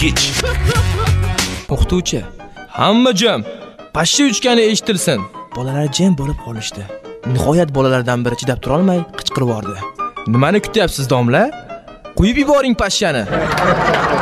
Kech. O'qituvchi, hamma jam. Pashsha uchgani eshitilsin. Bolalar jim bo'lib qolishdi. Nihoyat bolalardan biri chidab tura olmay qichqirib yubordi. Nimani kutyapsiz, domla? Qo'yib yuboring pashshani.